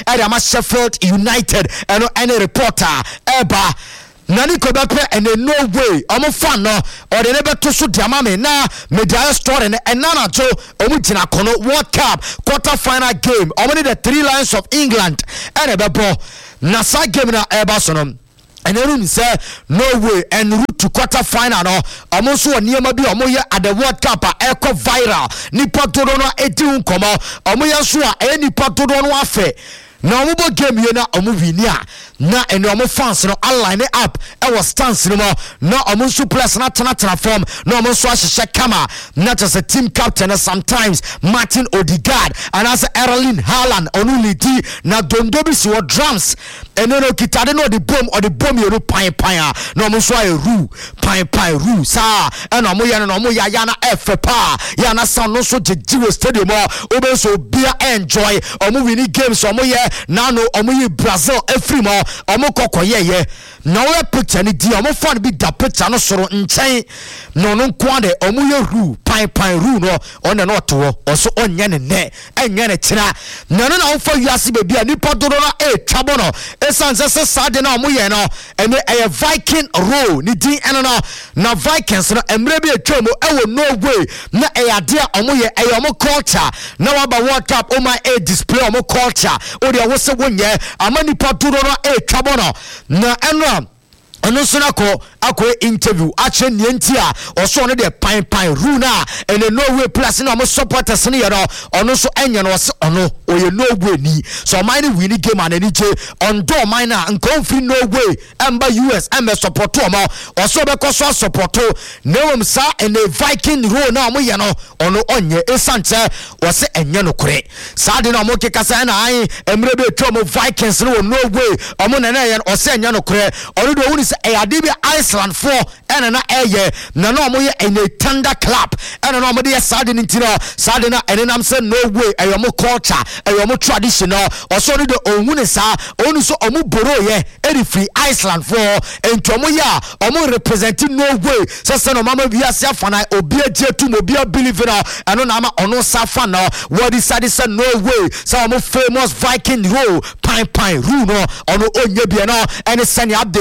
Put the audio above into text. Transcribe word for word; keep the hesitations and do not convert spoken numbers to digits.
area ma Sheffield United eno any reporter eba nani ko be pre and no way omo fan no or the nebe to so diamame na media story and nana jo omo tina kono World Cup quarter final game omo the three lions of England and ebebo na sa game na eba so no and then say no way and route to quarter final no omo so niema bi omo ye at the World Cup e ko viral nipa todo no edi unkomo omo ye so a e nipa todo no afe na omo bo game ye na omo wini a na eno omo fans no align it up e was stance no mo na omo so plus na tana tana form na omo so ahye kama not as a team captain sometimes Martin Odegaard and as Erling Haaland only na dondo bi si wo drums eno no kitade no the bomb or the bomb you no pan pan na omo so a ru pan pan ru sa eno omo ye no omo ya ya na efe pa ya na sound no so jejiwe stadium obo so bia enjoy omo winning games omo ye na no omo ye Brazil every mo omo kokoye ye na we picture ni di omo fan bi da picture no soro nchen no no kwade omo ye ru pan pan ru no on na to oso onye ne ne enye ne kira na no na ofa wiase bebi a nipa dodo na e twabo no esanse se sade na omo ye no ene e Viking row ni di eno no na Vikings no emre bi etwamo e wo no way na e ade a omo ye e omo culture na waba World Cup o my e display omo culture o de wo se wonye amani pa dodo na e twabo no na eno ono so na ko akọ interview ache nienti a oso no de pan pan runa ene no way plus na mo supporters ne yero ono so enye no se ono oye no way ni so mine win game and ani je on do mine na nkonfri no way emba U S em support o mo oso be ko so support newum sa ene Viking row na mo ye no ono onye esante wo se enye no kure sa de na mo keka sa na ai emre be twa mo Vikings no no way omo na na ye o se enye no kure ono do woni e ade bi Iceland for ena na eye na no mo ye ene thunder clap ena no mo de sade ntino sade na ene nam se no way e yo mo culture e yo mo traditional oso de ohunu sa onu so omo boro ye e free Iceland for entomo ya omo represent no way so se no mama wi ase afana obi agie tu mo bi believe na eno na ma ono sa fa na what decided say no way so omo famous Viking row pine pine rule no ono onye bi na ene send update